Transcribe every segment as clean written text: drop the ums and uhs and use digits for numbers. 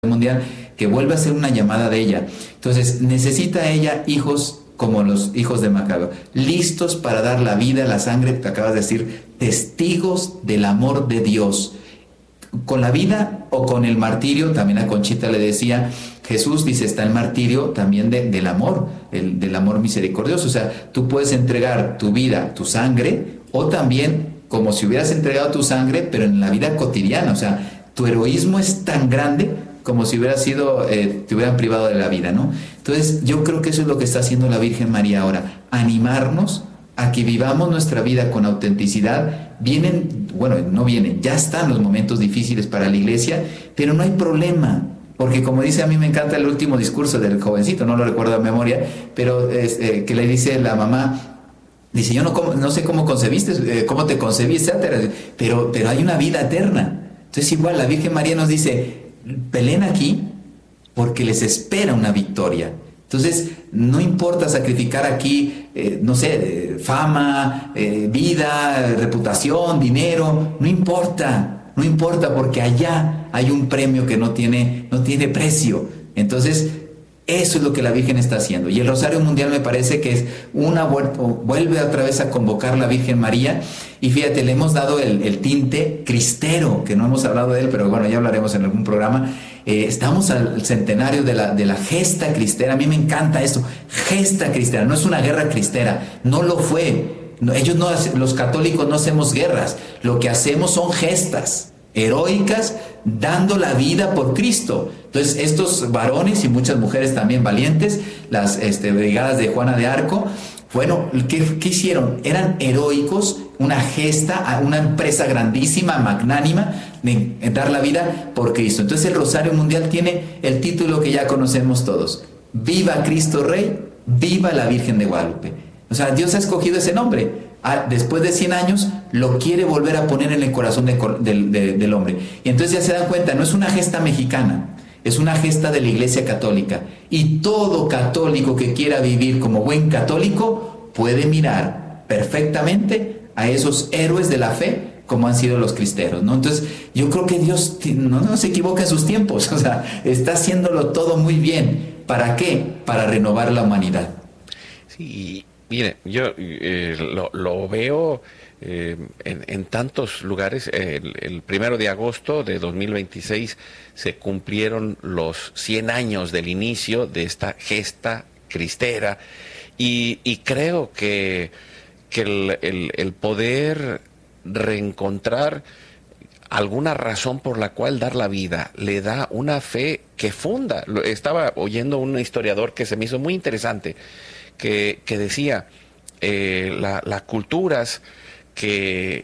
Mundial, que vuelve a hacer una llamada de ella. Entonces, necesita ella hijos como los hijos de Macabeo, listos para dar la vida, la sangre, que acabas de decir, testigos del amor de Dios. Con la vida o con el martirio, también a Conchita le decía, Jesús dice, está el martirio también del amor, del amor misericordioso. O sea, tú puedes entregar tu vida, tu sangre, o también como si hubieras entregado tu sangre, pero en la vida cotidiana. O sea, tu heroísmo es tan grande como si hubiera sido, te hubieran privado de la vida, ¿no? Entonces, yo creo que eso es lo que está haciendo la Virgen María ahora, animarnos a que vivamos nuestra vida con autenticidad. Ya están los momentos difíciles para la iglesia, pero no hay problema, porque como dice, a mí me encanta el último discurso del jovencito, no lo recuerdo de memoria, pero que le dice la mamá, dice, yo no sé cómo concebiste, cómo te concebí, etcétera, pero hay una vida eterna. Entonces igual la Virgen María nos dice, peleen aquí porque les espera una victoria. Entonces, no importa sacrificar aquí, fama, vida, reputación, dinero, no importa porque allá hay un premio que no tiene precio. Entonces, eso es lo que la Virgen está haciendo. Y el Rosario Mundial me parece que es vuelve otra vez a convocar la Virgen María. Y fíjate, le hemos dado el tinte cristero, que no hemos hablado de él, pero bueno, ya hablaremos en algún programa. Estamos al centenario de la gesta cristera. A mí me encanta esto, gesta cristera. No es una guerra cristera, no lo fue. Los católicos no hacemos guerras, lo que hacemos son gestas heroicas, dando la vida por Cristo. Entonces, estos varones y muchas mujeres también valientes, las brigadas de Juana de Arco, bueno, ¿qué hicieron? Eran heroicos, una gesta, una empresa grandísima, magnánima, en dar la vida por Cristo. Entonces, el Rosario Mundial tiene el título que ya conocemos todos: Viva Cristo Rey, viva la Virgen de Guadalupe. O sea, Dios ha escogido ese nombre. Después de 100 años, lo quiere volver a poner en el corazón del hombre. Y entonces ya se dan cuenta, no es una gesta mexicana, es una gesta de la Iglesia Católica. Y todo católico que quiera vivir como buen católico puede mirar perfectamente a esos héroes de la fe como han sido los cristeros, ¿no? Entonces, yo creo que Dios no se equivoca en sus tiempos. O sea, está haciéndolo todo muy bien. ¿Para qué? Para renovar la humanidad. Sí. Mire, yo lo veo en tantos lugares. El 1 de agosto de 2026 se cumplieron los 100 años del inicio de esta gesta cristera, y creo que el poder reencontrar alguna razón por la cual dar la vida le da una fe que funda. Estaba oyendo un historiador que se me hizo muy interesante, que decía, las culturas que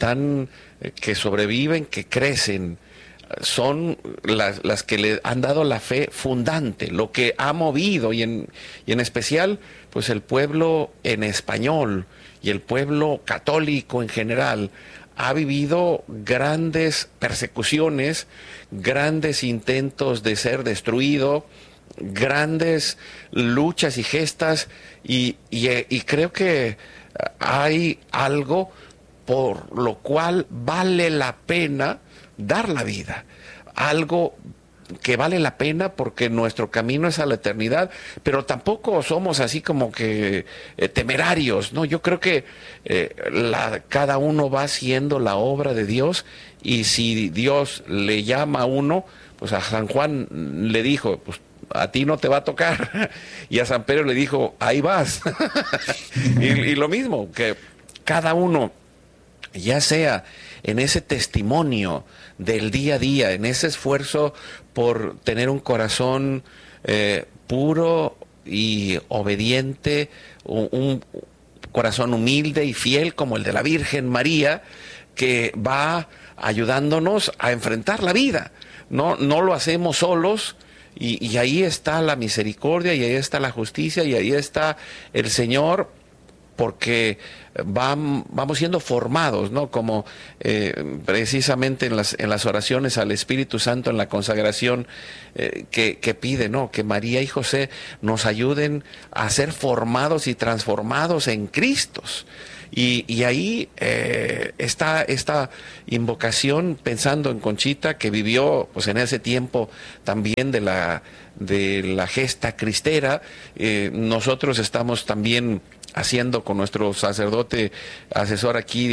sobreviven, que crecen, son las que le han dado la fe fundante, lo que ha movido, y en especial, pues el pueblo en español y el pueblo católico en general ha vivido grandes persecuciones, grandes intentos de ser destruido, grandes luchas y gestas, y creo que hay algo por lo cual vale la pena dar la vida, algo que vale la pena porque nuestro camino es a la eternidad, pero tampoco somos así como que temerarios, ¿no? Yo creo que cada uno va haciendo la obra de Dios, y si Dios le llama a uno, pues a San Juan le dijo, pues a ti no te va a tocar, y a San Pedro le dijo, ahí vas. y lo mismo, que cada uno, ya sea en ese testimonio del día a día, en ese esfuerzo por tener un corazón puro y obediente, un corazón humilde y fiel como el de la Virgen María, que va ayudándonos a enfrentar la vida. No lo hacemos solos. Y ahí está la misericordia, y ahí está la justicia, y ahí está el Señor, porque vamos siendo formados, ¿no? Como precisamente en las oraciones al Espíritu Santo, en la consagración, que pide, ¿no? Que María y José nos ayuden a ser formados y transformados en Cristos. Y ahí está esta invocación, pensando en Conchita, que vivió pues en ese tiempo también de la gesta cristera. Nosotros estamos también haciendo con nuestro sacerdote asesor aquí,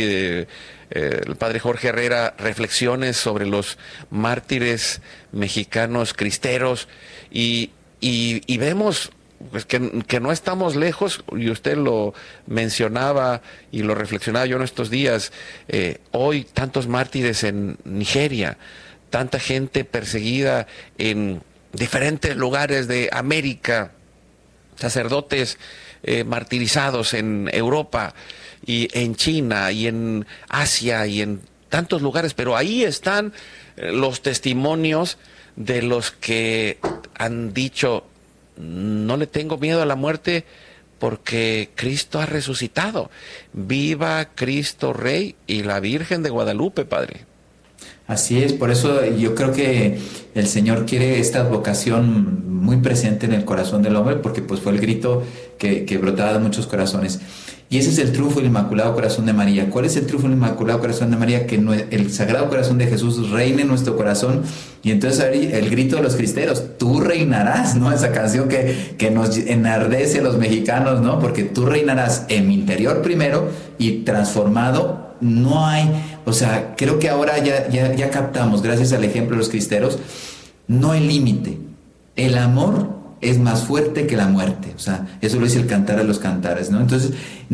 el padre Jorge Herrera, reflexiones sobre los mártires mexicanos cristeros, y vemos pues que no estamos lejos, y usted lo mencionaba y lo reflexionaba yo en estos días. Hoy tantos mártires en Nigeria, tanta gente perseguida en diferentes lugares de América, sacerdotes martirizados en Europa y en China y en Asia y en tantos lugares, pero ahí están los testimonios de los que han dicho: no le tengo miedo a la muerte porque Cristo ha resucitado. Viva Cristo Rey y la Virgen de Guadalupe, Padre. Así es, por eso yo creo que el Señor quiere esta vocación muy presente en el corazón del hombre, porque pues fue el grito que brotaba de muchos corazones. Y ese es el triunfo del Inmaculado Corazón de María. ¿Cuál es el triunfo del Inmaculado Corazón de María? Que el Sagrado Corazón de Jesús reine en nuestro corazón. Y entonces el grito de los cristeros: tú reinarás, ¿no? Esa canción que nos enardece a los mexicanos, ¿no? Porque tú reinarás en mi interior primero, y transformado no hay. O sea, creo que ahora ya captamos, gracias al ejemplo de los cristeros, no hay límite. El amor es más fuerte que la muerte. O sea, eso lo dice el Cantar de los Cantares, ¿no? Entonces,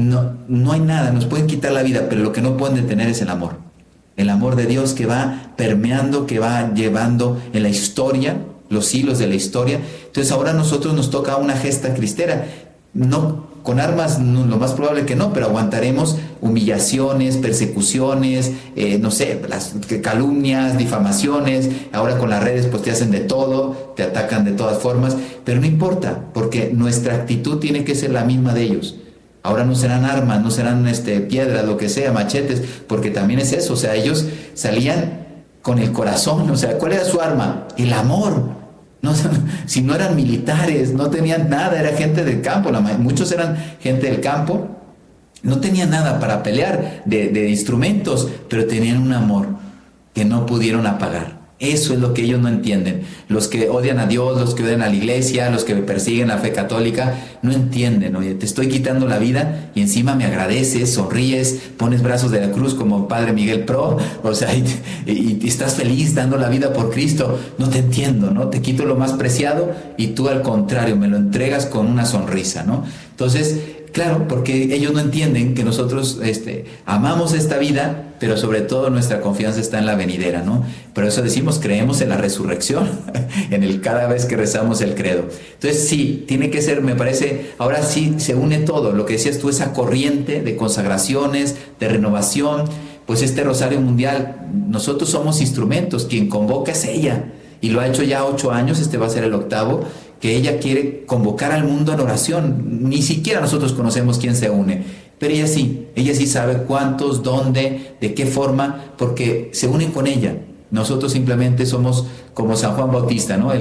no hay nada, nos pueden quitar la vida, pero lo que no pueden detener es el amor. El amor de Dios que va permeando, que va llevando en la historia, los hilos de la historia. Entonces ahora a nosotros nos toca una gesta cristera. No con armas, no, lo más probable que no, pero aguantaremos humillaciones, persecuciones, no sé, las calumnias, difamaciones. Ahora con las redes pues te hacen de todo, te atacan de todas formas, pero no importa, porque nuestra actitud tiene que ser la misma de ellos. Ahora no serán armas, no serán piedras, lo que sea, machetes, porque también es eso. O sea, ellos salían con el corazón. O sea, ¿cuál era su arma? El amor. No, si no eran militares, no tenían nada, era gente del campo. Muchos eran gente del campo, no tenían nada para pelear de instrumentos, pero tenían un amor que no pudieron apagar. Eso es lo que ellos no entienden. Los que odian a Dios, los que odian a la iglesia, los que persiguen la fe católica, no entienden. Oye, te estoy quitando la vida y encima me agradeces, sonríes, pones brazos de la cruz como Padre Miguel Pro, o sea, y estás feliz dando la vida por Cristo. No te entiendo, ¿no? Te quito lo más preciado y tú al contrario me lo entregas con una sonrisa, ¿no? Entonces, claro, porque ellos no entienden que nosotros amamos esta vida, pero sobre todo nuestra confianza está en la venidera, ¿no? Por eso decimos, creemos en la resurrección, cada vez que rezamos el credo. Entonces sí, tiene que ser, me parece, ahora sí se une todo, lo que decías tú, esa corriente de consagraciones, de renovación, pues este Rosario Mundial, nosotros somos instrumentos, quien convoca es ella, y lo ha hecho ya 8 años, este va a ser el 8º, que ella quiere convocar al mundo en oración. Ni siquiera nosotros conocemos quién se une, pero ella sí sabe cuántos, dónde, de qué forma, porque se unen con ella. Nosotros simplemente somos como San Juan Bautista, ¿no?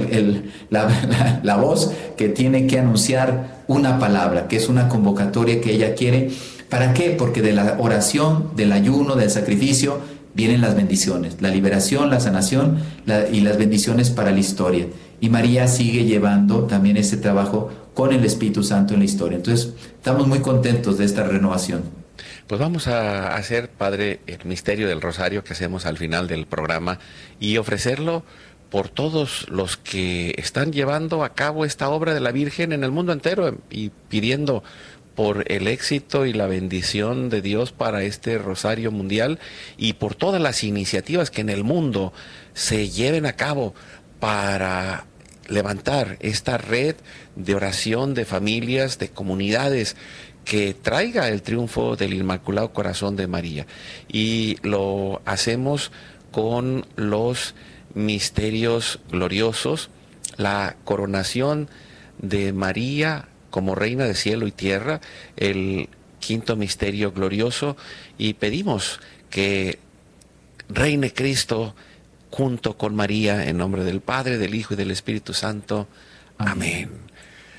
La voz que tiene que anunciar una palabra, que es una convocatoria que ella quiere. ¿Para qué? Porque de la oración, del ayuno, del sacrificio, vienen las bendiciones, la liberación, la sanación y las bendiciones para la historia. Y María sigue llevando también ese trabajo con el Espíritu Santo en la historia. Entonces, estamos muy contentos de esta renovación. Pues vamos a hacer, Padre, el misterio del Rosario que hacemos al final del programa y ofrecerlo por todos los que están llevando a cabo esta obra de la Virgen en el mundo entero, y pidiendo por el éxito y la bendición de Dios para este Rosario Mundial, y por todas las iniciativas que en el mundo se lleven a cabo para levantar esta red de oración de familias, de comunidades, que traiga el triunfo del Inmaculado Corazón de María. Y lo hacemos con los misterios gloriosos, la coronación de María como Reina de cielo y tierra, el 5.º misterio glorioso, y pedimos que reine Cristo junto con María, en nombre del Padre, del Hijo y del Espíritu Santo. Amén.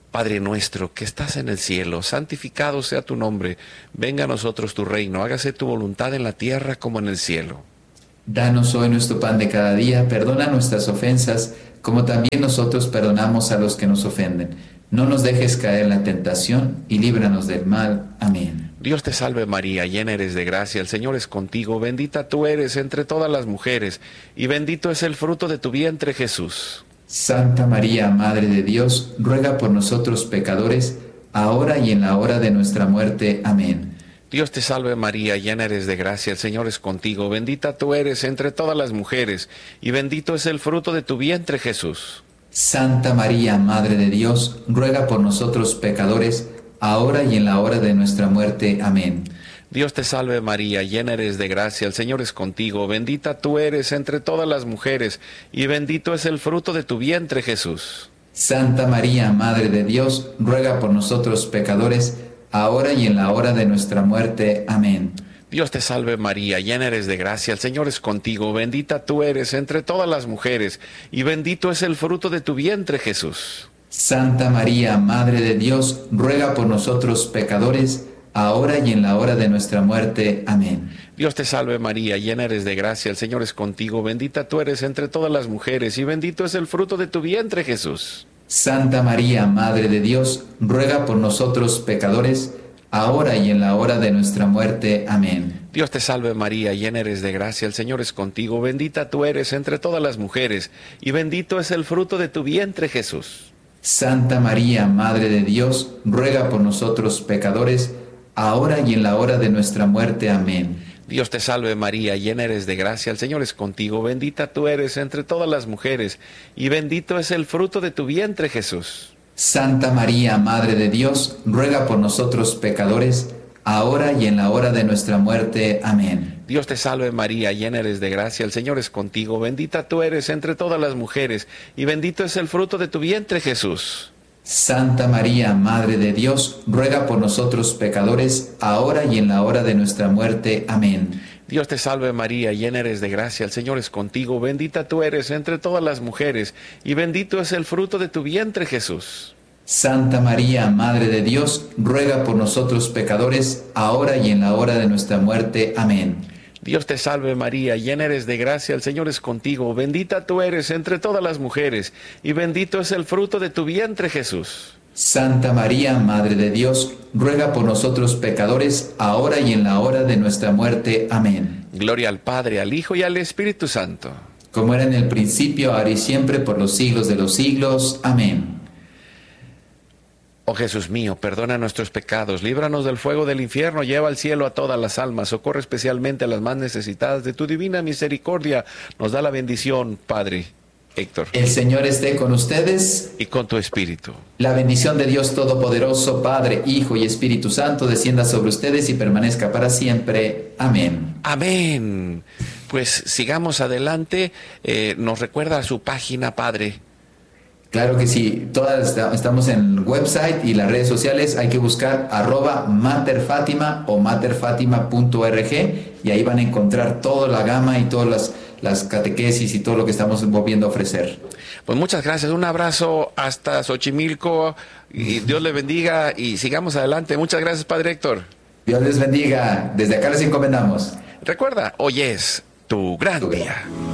Padre nuestro que estás en el cielo, santificado sea tu nombre. Venga a nosotros tu reino, hágase tu voluntad en la tierra como en el cielo. Danos hoy nuestro pan de cada día, perdona nuestras ofensas, como también nosotros perdonamos a los que nos ofenden. No nos dejes caer en la tentación y líbranos del mal. Amén. Dios te salve María, llena eres de gracia, el Señor es contigo, bendita tú eres entre todas las mujeres, y bendito es el fruto de tu vientre Jesús. Santa María, Madre de Dios, ruega por nosotros pecadores, ahora y en la hora de nuestra muerte. Amén. Dios te salve María, llena eres de gracia, el Señor es contigo, bendita tú eres entre todas las mujeres, y bendito es el fruto de tu vientre Jesús. Santa María, Madre de Dios, ruega por nosotros pecadores, ahora y en la hora de nuestra muerte. Amén. Dios te salve María, llena eres de gracia, el Señor es contigo, bendita tú eres entre todas las mujeres, y bendito es el fruto de tu vientre Jesús. Santa María, Madre de Dios, ruega por nosotros pecadores, ahora y en la hora de nuestra muerte. Amén. Dios te salve María, llena eres de gracia, el Señor es contigo, bendita tú eres entre todas las mujeres, y bendito es el fruto de tu vientre Jesús. Santa María, Madre de Dios, ruega por nosotros pecadores, ahora y en la hora de nuestra muerte. Amén. Dios te salve María, llena eres de gracia, el Señor es contigo, bendita tú eres entre todas las mujeres, y bendito es el fruto de tu vientre Jesús. Santa María, Madre de Dios, ruega por nosotros pecadores, ahora y en la hora de nuestra muerte. Amén. Dios te salve María, llena eres de gracia, el Señor es contigo, bendita tú eres entre todas las mujeres, y bendito es el fruto de tu vientre Jesús. Santa María, Madre de Dios, ruega por nosotros pecadores, ahora y en la hora de nuestra muerte. Amén. Dios te salve María, llena eres de gracia, el Señor es contigo, bendita tú eres entre todas las mujeres, y bendito es el fruto de tu vientre Jesús. Santa María, Madre de Dios, ruega por nosotros pecadores, ahora y en la hora de nuestra muerte. Amén. Dios te salve María, llena eres de gracia, el Señor es contigo, bendita tú eres entre todas las mujeres, y bendito es el fruto de tu vientre Jesús. Santa María, Madre de Dios, ruega por nosotros pecadores, ahora y en la hora de nuestra muerte. Amén. Dios te salve María, llena eres de gracia, el Señor es contigo, bendita tú eres entre todas las mujeres, y bendito es el fruto de tu vientre Jesús. Santa María, Madre de Dios, ruega por nosotros pecadores, ahora y en la hora de nuestra muerte. Amén. Dios te salve María, llena eres de gracia, el Señor es contigo, bendita tú eres entre todas las mujeres, y bendito es el fruto de tu vientre Jesús. Santa María, Madre de Dios, ruega por nosotros pecadores, ahora y en la hora de nuestra muerte. Amén. Gloria al Padre, al Hijo y al Espíritu Santo. Como era en el principio, ahora y siempre, por los siglos de los siglos. Amén. Oh Jesús mío, perdona nuestros pecados, líbranos del fuego del infierno, lleva al cielo a todas las almas, socorre especialmente a las más necesitadas de tu divina misericordia. Nos da la bendición, Padre Héctor. El Señor esté con ustedes. Y con tu espíritu. La bendición de Dios Todopoderoso, Padre, Hijo y Espíritu Santo, descienda sobre ustedes y permanezca para siempre. Amén. Amén. Pues sigamos adelante. Nos recuerda su página, Padre. Claro que sí, todas estamos en el website y las redes sociales. Hay que buscar @materfatima o materfatima.org y ahí van a encontrar toda la gama y todas las catequesis y todo lo que estamos volviendo a ofrecer. Pues muchas gracias, un abrazo hasta Xochimilco y Dios le bendiga y sigamos adelante. Muchas gracias, Padre Héctor. Dios les bendiga, desde acá les encomendamos. Recuerda, hoy es tu gran día.